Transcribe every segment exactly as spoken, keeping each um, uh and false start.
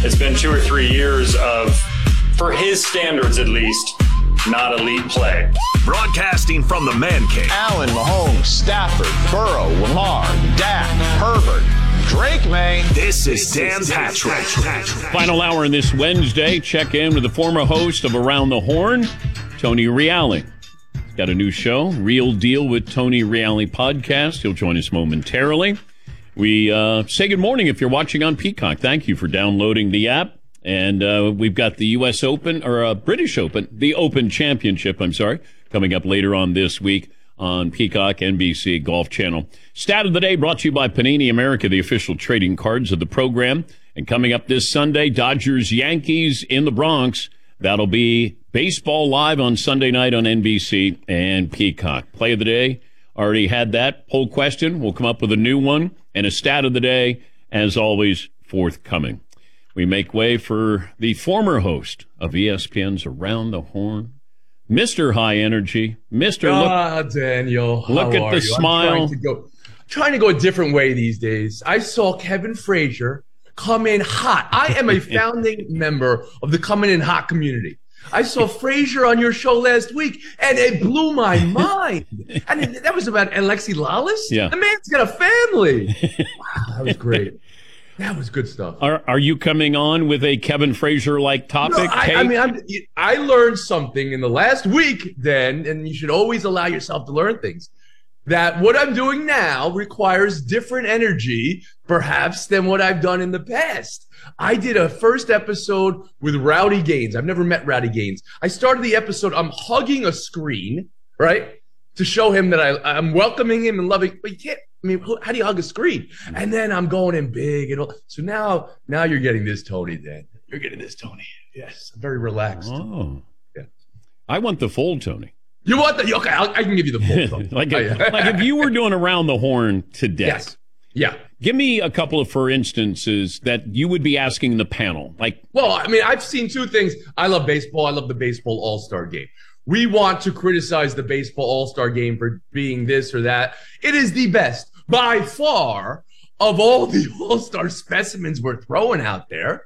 It's been two or three years of, for his standards at least, not elite play. Broadcasting from the Man Cave. Allen, Mahomes, Stafford, Burrow, Lamar, Dak, Herbert, Drake May. This is Dan Patrick. Final hour in this Wednesday. Check in with the former host of Around the Horn, Tony Reale. He's got a new show, Real Deal with Tony Reale podcast. He'll join us momentarily. We uh, say good morning if you're watching on Peacock. Thank you for downloading the app. And uh, we've got the U S Open, or uh, British Open, the Open Championship, I'm sorry, coming up later on this week on Peacock, N B C, Golf Channel. Stat of the day brought to you by Panini America, the official trading cards of the program. And coming up this Sunday, Dodgers Yankees in the Bronx. That'll be baseball live on Sunday night on N B C and Peacock. Play of the day, already had that. Poll question, we'll come up with a new one. And a stat of the day, as always, forthcoming. We make way for the former host of E S P N's Around the Horn, Mister High Energy. Mister Ah, look, Daniel. Look how at the are smile. I'm trying to, go, trying to go a different way these days. I saw Kevin Frazier come in hot. I am a founding member of the coming in hot community. I saw Frazier on your show last week, and it blew my mind. And it, that was about Alexi Lalas? Yeah. The man's got a family. Wow, that was great. That was good stuff. Are are you coming on with a Kevin Frazier-like topic? No, I, I mean, I'm, I learned something in the last week, then, and you should always allow yourself to learn things, that what I'm doing now requires different energy, perhaps, than what I've done in the past. I did a first episode with Rowdy Gaines. I've never met Rowdy Gaines. I started the episode, I'm hugging a screen, right, to show him that I, I'm welcoming him and loving, but you can't. I mean, how do you hug a screen? And then I'm going in big. And all. So now, now you're getting this, Tony, then. You're getting this, Tony. Yes, I'm very relaxed. Oh. Yeah. I want the full Tony. You want the, okay, I'll, I can give you the full Tony. like, oh, if, yeah. like if you were doing Around the Horn today. Yes. Yeah. Give me a couple of, for instances, that you would be asking the panel. Like, well, I mean, I've seen two things. I love baseball. I love the baseball all-star game. We want to criticize the baseball all-star game for being this or that. It is the best. By far, of all the all-star specimens we're throwing out there,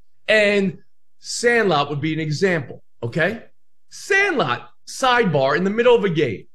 and Sandlot would be an example, okay? Sandlot, sidebar, in the middle of a game.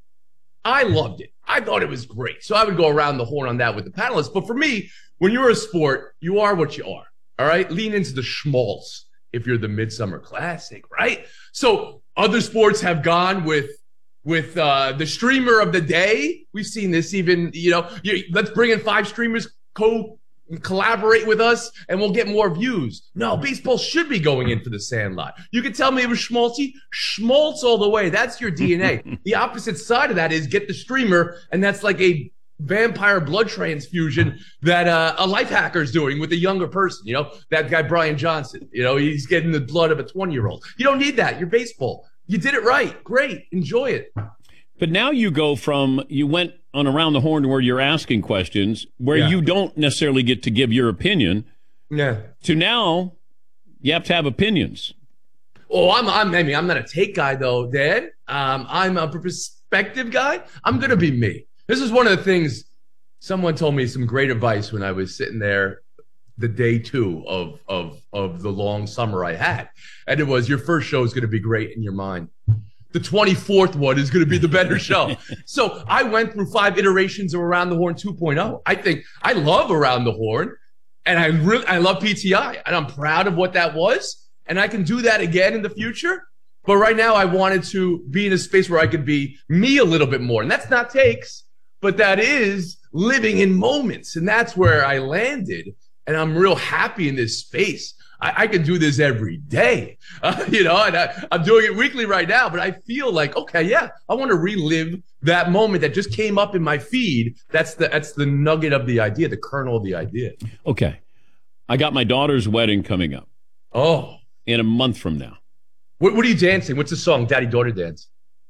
I loved it. I thought it was great. So I would go around the horn on that with the panelists. But for me, when you're a sport, you are what you are, all right? Lean into the schmaltz if you're the Midsummer Classic, right? So other sports have gone with With uh, the streamer of the day. We've seen this even, you know, you, let's bring in five streamers, co collaborate with us, and we'll get more views. No, baseball should be going in for the Sandlot. You can tell me it was schmaltzy. Schmaltz all the way. That's your D N A. The opposite side of that is get the streamer, and that's like a vampire blood transfusion that uh, a life hacker is doing with a younger person. You know, that guy, Brian Johnson, you know, he's getting the blood of a twenty-year-old. You don't need that. You're baseball. You did it right. Great. Enjoy it. But now you go from, you went on Around the Horn where you're asking questions, where Yeah. you don't necessarily get to give your opinion, Yeah. to now you have to have opinions. Oh, I'm, I'm, I mean, I'm not a take guy though, Dad. Um, I'm a perspective guy. I'm going to be me. This is one of the things someone told me some great advice when I was sitting there the day two of, of, of the long summer I had. And it was, your first show is going to be great in your mind. The twenty-fourth one is going to be the better show. So I went through five iterations of Around the Horn two point oh. I think I love Around the Horn, and I really, I love P T I, and I'm proud of what that was. And I can do that again in the future. But right now I wanted to be in a space where I could be me a little bit more. And that's not takes, but that is living in moments. And that's where I landed. And I'm real happy in this space. I, I can do this every day, uh, you know, and I, I'm doing it weekly right now, but I feel like, okay, yeah, I want to relive that moment that just came up in my feed. That's the, that's the nugget of the idea, the kernel of the idea. Okay. I got my daughter's wedding coming up. Oh. In a month from now. What, what are you dancing? What's the song? Daddy-daughter dance.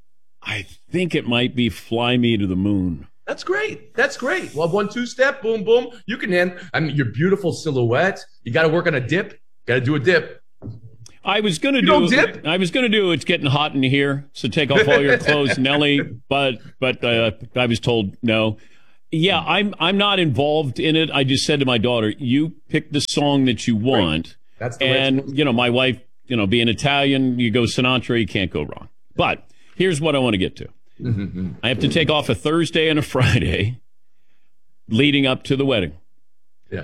I think it might be Fly Me to the Moon. That's great. That's great. Well, one, two step, boom, boom. You can end. I mean, your beautiful silhouette. You got to work on a dip. Got to do a dip. I was going to You do. don't dip? I was going to do. It's getting hot in here, so take off all your clothes, Nelly. But but uh, I was told no. Yeah, I'm I'm not involved in it. I just said to my daughter, "You pick the song that you want." That's the way it's and supposed to you know, my wife, you know, being Italian, you go Sinatra, you can't go wrong. But here's what I want to get to. I have to take off a Thursday and a Friday leading up to the wedding. Yeah.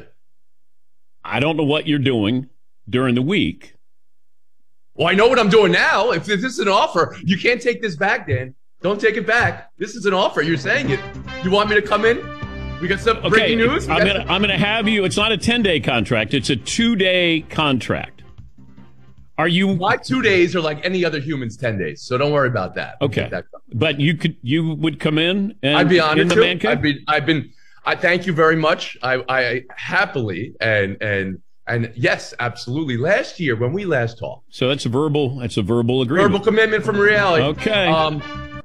I don't know what you're doing during the week. Well, I know what I'm doing now. If this is an offer, you can't take this back, Dan. Don't take it back. This is an offer. You're saying it. You want me to come in? We got some Okay, breaking news. We I'm got gonna some- I'm gonna have you. It's not a ten-day contract. It's a two-day contract. Are you My two days are like any other human's ten days, so don't worry about that. We'll okay? get that done. But you could you would come in and I'd be in honored the to. man cave? I've been, I've been, I thank you very much. I, I happily and and and yes, absolutely. Last year when we last talked, So that's a verbal. That's a verbal agreement. verbal commitment from reality. Okay. Um,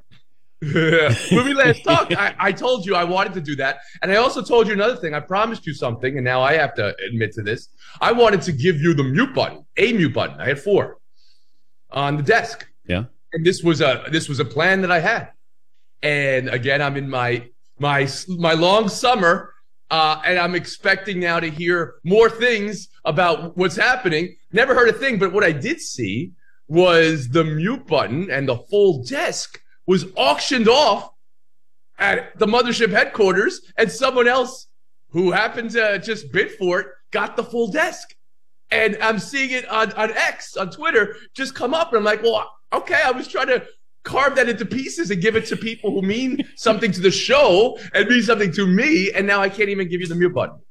when we last talked, I, I told you I wanted to do that, and I also told you another thing. I promised you something, and now I have to admit to this. I wanted to give you the mute button, a mute button. I had four on the desk. Yeah. And this was a this was a plan that I had. And again, I'm in my my my long summer, uh, and I'm expecting now to hear more things about what's happening. Never heard a thing, but what I did see was the mute button and the full desk was auctioned off at the mothership headquarters, and someone else who happened to just bid for it got the full desk. And I'm seeing it on, on X, on Twitter, just come up. And I'm like, well, okay, I was trying to carve that into pieces and give it to people who mean something to the show and mean something to me. And now I can't even give you the mute button.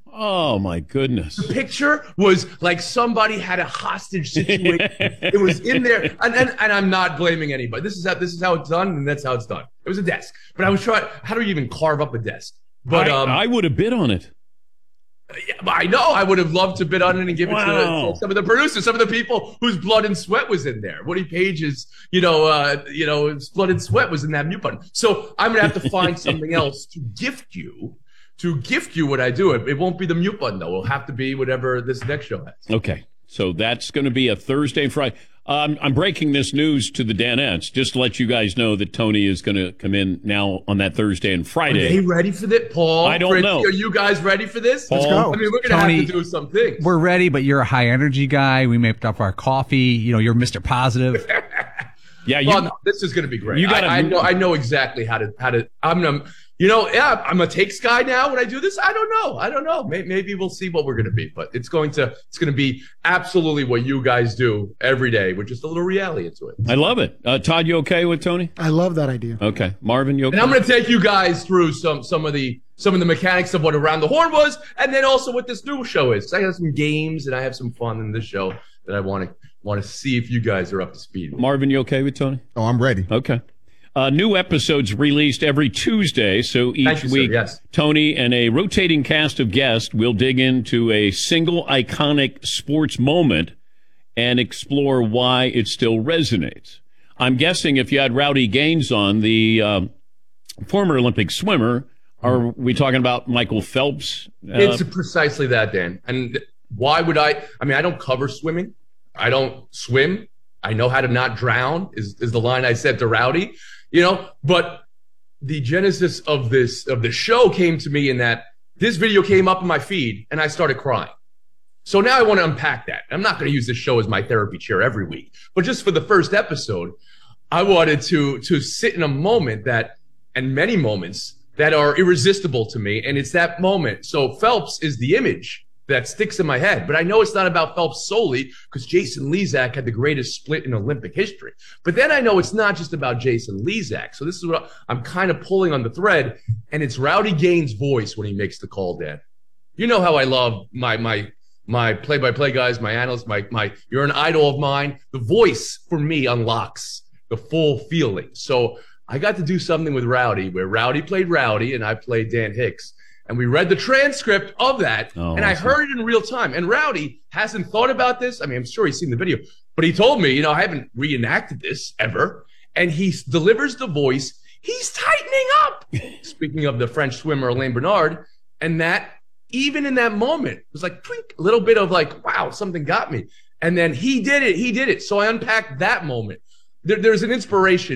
Oh, my goodness. The picture was like somebody had a hostage situation. It was in there. And, and, and I'm not blaming anybody. This is how this is how it's done, and that's how it's done. It was a desk. But I was trying, how do you even carve up a desk? But I, um, I would have bid on it. Yeah, I know. I would have loved to bid on it and give it Wow. to, to some of the producers, some of the people whose blood and sweat was in there. Woody Page's, you know, uh, you know, his blood and sweat was in that mute button. So I'm gonna have to find something else to gift you, to gift you what I do. It, it won't be the mute button though. It'll have to be whatever this next show has. Okay. So that's going to be a Thursday and Friday. Um, I'm breaking this news to the Danettes just to let you guys know that Tony is going to come in now on that Thursday and Are Friday. they ready for this, Paul? I don't Fritzy, know. Are you guys ready for this? Let's go. I mean, we're gonna Tony, have to do some things. We're ready, but you're a high energy guy. We made up our coffee. You know, you're Mister Positive. Yeah, you, Well, no, this is going to be great. You gotta- I, I know. I know exactly how to how to. I'm. Um, you know, yeah. I'm a takes guy now. When I do this, I don't know. I don't know. Maybe, maybe we'll see what we're going to be. But it's going to. It's going to be absolutely what you guys do every day with just a little reality into it. I love it. Uh, Todd, you okay with Tony? I love that idea. Okay. Marvin, you okay? And I'm going to take you guys through some some of the some of the mechanics of what Around the Horn was, and then also what this new show is. I have some games and I have some fun in this show that I want to want to see if you guys are up to speed with. Marvin, you okay with Tony? Oh, I'm ready. Okay. Uh, new episodes released every Tuesday, so each Thank you, sir. week, Yes. Tony and a rotating cast of guests will dig into a single iconic sports moment and explore why it still resonates. I'm guessing if you had Rowdy Gaines on, the um, former Olympic swimmer, are we talking about Michael Phelps? Uh, It's precisely that, Dan. And why would I? I mean, I don't cover swimming. I don't swim. I know how to not drown, is, is the line I said to Rowdy, you know, but the genesis of this, of the show came to me in that this video came up in my feed and I started crying. So now I want to unpack that. I'm not going to use this show as my therapy chair every week, but just for the first episode, I wanted to, to sit in a moment that, and many moments that are irresistible to me. And it's that moment. So Phelps is the image that sticks in my head. But I know it's not about Phelps solely because Jason Lezak had the greatest split in Olympic history. But then I know it's not just about Jason Lezak. So this is what I'm kind of pulling on the thread, and it's Rowdy Gaines' voice when he makes the call, Dan. You know how I love my my my play-by-play guys, my analysts, my my you're an idol of mine. The voice for me unlocks the full feeling. So I got to do something with Rowdy where Rowdy played Rowdy and I played Dan Hicks. And we read the transcript of that, Oh, and I awesome. heard it in real time. And Rowdy hasn't thought about this. I mean, I'm sure he's seen the video, but he told me, you know, I haven't reenacted this ever. And he s- delivers the voice. He's tightening up. Speaking of the French swimmer, Elaine Bernard, and that even in that moment, it was like twink, a little bit of like, wow, something got me. And then he did it. He did it. So I unpacked that moment. There, there's an inspiration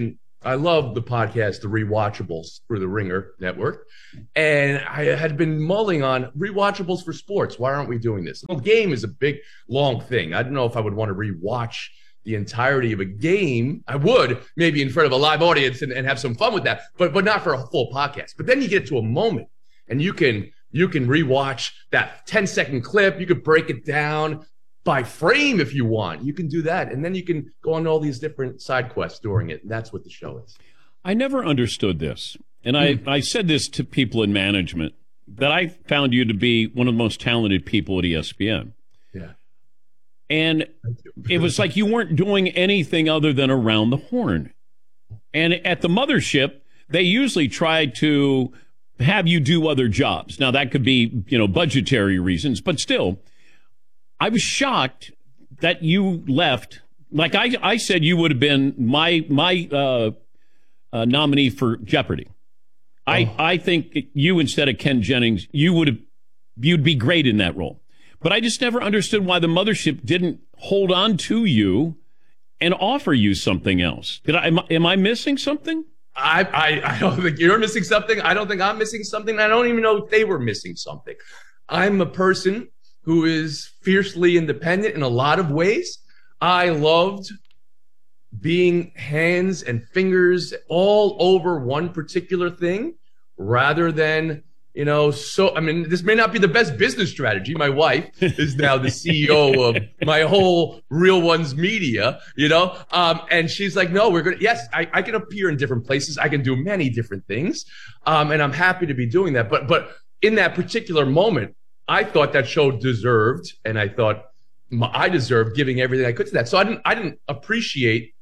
I love the podcast, The Rewatchables, through the Ringer Network. And I had been mulling on rewatchables for sports. Why aren't we doing this? Well, game is a big, long thing. I don't know if I would want to rewatch the entirety of a game. I would, maybe in front of a live audience and, and have some fun with that, but but not for a full podcast. But then you get to a moment and you can you can rewatch that ten second clip. You could break it down by frame if you want. You can do that. And then you can go on all these different side quests during it. And that's what the show is. I never understood this. And I, I said this to people in management, that I found you to be one of the most talented people at E S P N. Yeah. And it was like you weren't doing anything other than Around the Horn. And at the mothership, they usually try to have you do other jobs. Now, that could be, you know, budgetary reasons, but still, I was shocked that you left. Like I, I said, you would have been my my uh, uh, nominee for Jeopardy. Oh. I, I think you, instead of Ken Jennings, you would have, you'd be great in that role. But I just never understood why the mothership didn't hold on to you and offer you something else. Did I? Am, am I missing something? I, I I don't think you're missing something. I don't think I'm missing something. I don't even know if they were missing something. I'm a person who is fiercely independent in a lot of ways. I loved being hands and fingers all over one particular thing rather than, you know, so, I mean, this may not be the best business strategy. My wife is now the C E O of my whole Real Ones Media, you know, um, and she's like, no, we're going to, yes, I, I can appear in different places. I can do many different things. Um, and I'm happy to be doing that. But, but in that particular moment, I thought that show deserved, and I thought I deserved giving everything I could to that. So I didn't, I didn't appreciate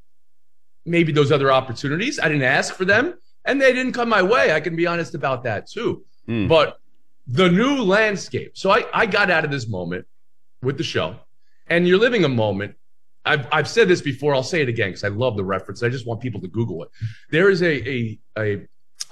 maybe those other opportunities. I didn't ask for them, and they didn't come my way. I can be honest about that too. Mm. But the new landscape. So I, I got out of this moment with the show, and you're living a moment. I've, I've said this before. I'll say it again because I love the reference. I just want people to Google it. There is a, a, a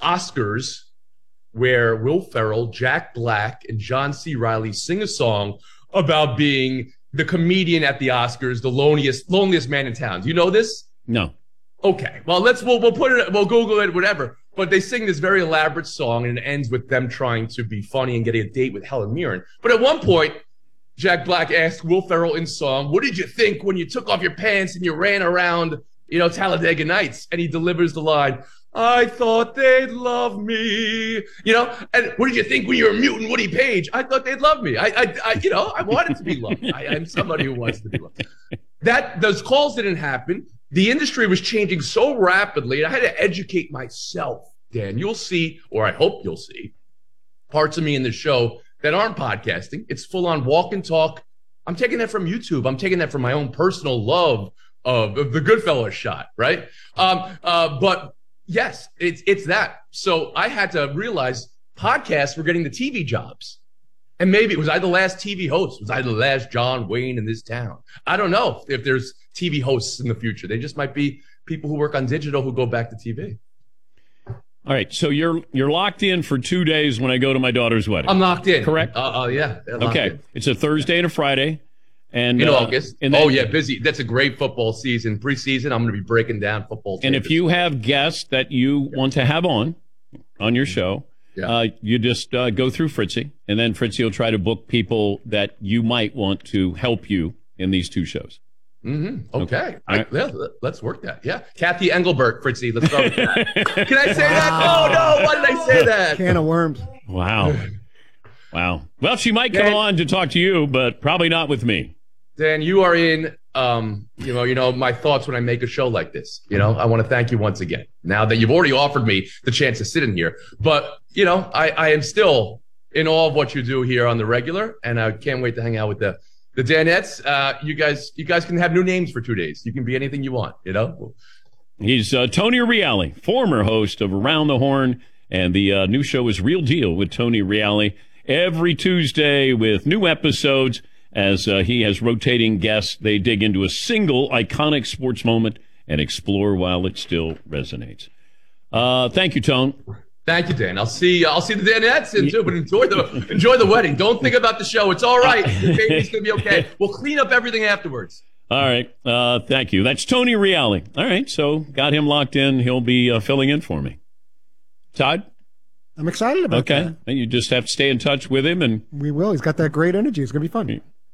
Oscars where Will Ferrell, Jack Black, and John C. Reilly sing a song about being the comedian at the Oscars, the loneliest, loneliest man in town. Do you know this? No. Okay. Well, let's we'll we'll put it. We'll Google it. Whatever. But they sing this very elaborate song, and it ends with them trying to be funny and getting a date with Helen Mirren. But at one point, Jack Black asked Will Ferrell in song, "What did you think when you took off your pants and you ran around, you know, Talladega Nights?" And he delivers the line, "I thought they'd love me." You know, and what did you think when you were muting Woody Page? I thought they'd love me. I, I, I you know, I wanted to be loved. I, I'm somebody who wants to be loved. That those calls didn't happen. The industry was changing so rapidly, and I had to educate myself. Dan, you'll see, or I hope you'll see, parts of me in the show that aren't podcasting. It's full on walk and talk. I'm taking that from YouTube. I'm taking that from my own personal love of, of the Goodfellas shot, right? Um, uh, but yes, it's it's that. So I had to realize podcasts were getting the T V jobs. And maybe, was I the last T V host? Was I the last John Wayne in this town? I don't know if there's T V hosts in the future. They just might be people who work on digital who go back to T V. All right, so you're you're locked in for two days when I go to my daughter's wedding. I'm locked in. Correct? Oh, uh, uh, yeah. Okay, in. It's a Thursday and a Friday. And, in uh, August. And then, oh, yeah, busy. That's a great football season. Preseason, I'm going to be breaking down football. And if you have guests that you want to have on, on your show, yeah. uh, you just uh, go through Fritzy, and then Fritzy will try to book people that you might want to help you in these two shows. Mm-hmm. Okay. okay. I, right. yeah, let's work that. Yeah. Kathy Engelbert, Fritzy. Let's start with that. Can I say that? Oh, no. Why did I say that? Can of worms. Wow. Wow. Well, she might come Dan, on to talk to you, but probably not with me. Dan, you are in, um, you know, you know, my thoughts when I make a show like this. You know, I want to thank you once again. Now that you've already offered me the chance to sit in here. But, you know, I, I am still in awe of what you do here on the regular, and I can't wait to hang out with the The Danettes. Uh, you guys, you guys can have new names for two days. You can be anything you want, you know? He's uh, Tony Reale, former host of Around the Horn, and the uh, new show is Real Deal with Tony Reale every Tuesday with new episodes as uh, he has rotating guests. They dig into a single iconic sports moment and explore while it still resonates. Uh, thank you, Tone. Thank you, Dan. I'll see. I'll see the Danettes in too, but enjoy the enjoy the wedding. Don't think about the show. It's all right. The baby's gonna be okay. We'll clean up everything afterwards. All right. Uh, thank you. That's Tony Reale. All right. So got him locked in. He'll be uh, filling in for me. Todd? I'm excited about okay. that. Okay. You just have to stay in touch with him. And we will. He's got that great energy. It's going to be fun.